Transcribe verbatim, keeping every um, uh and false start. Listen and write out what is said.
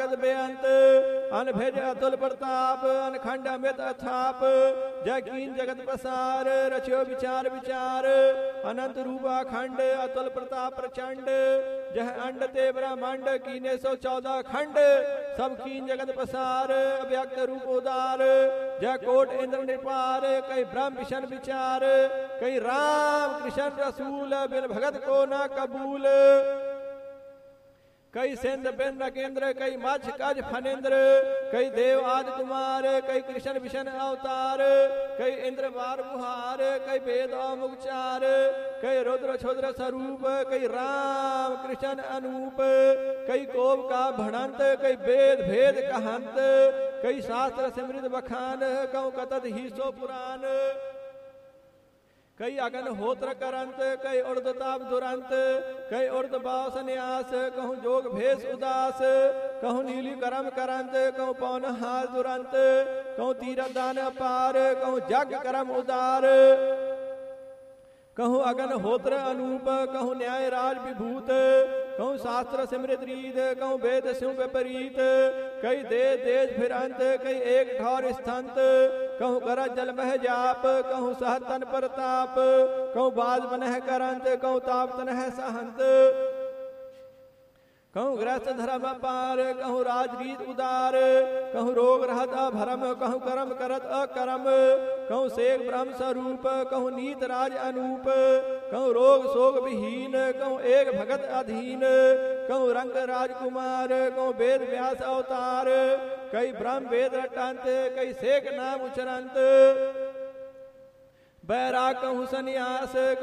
जगत बेअंत अन भेज अतुल प्रताप अन खंड अमित अथाप जय कीन जगत प्रसार रचियो विचार विचार अनंत रूपा खंड अतुल प्रताप प्रचंड जह अंड ते ब्रह्मांड कीने सौ चौदह खंड सब कीन जगत प्रसार अव्यक्त रूप उदार जय कोट इंद्र निपार कई ब्रह्म विशन विचार कई राम कृष्ण रसूल बिन भगत को न कबूल कई सिंध बिन नकेंद्र कई मछ कज फनेन्द्र कई देव आदि कुमार कई कृष्ण विशन अवतार कई इंद्र बार बुहार कई वेद मुगचार कई रुद्र क्षुद्र स्वरूप कई राम कृष्ण अनूप कई कोप का भणंत कई वेद भेद कहंत कई शास्त्र सिमृत बखान कौ कतत ही सो पुराण कई अगन होत्र करंत कई उर्दताप दुरंत कई उर्द भाव संन्यास कहूँ जोग भेष उदास कहूँ नीली करम करंत कहूँ पौन हार दुरंत कहूँ तीरथ दान अपार कहूँ जग करम उदार कहूँ अगन होत्र अनूप कहूँ न्याय राज विभूत कहूँ शास्त्र सिमृत रीत कहूँ वेद सिंह विपरीत कई दे देश फिरंत कई एक ठौर स्थंत कहूँ कर जल मह जाप कहूँ सहतन प्रताप कहूँ बाज मनह करंत कहूँ ताप तनह सहंत कहूँ ग्रस्त धर्म अपार कहूँ राजरीत उदार कहूँ रोग रहत अभरम कहूँ कर्म करत अकर्म कहूँ सेक ब्रह्म स्वरूप कहूँ नीत राज अनूप कहूँ रोग शोक विहीन कहूँ एक भगत अधीन कहूँ रंग राजकुमार कहूँ वेद व्यास अवतार कई ब्रह्म वेद रटंत कई सेक नाम उचरंत बैराग कहूँ सन्यास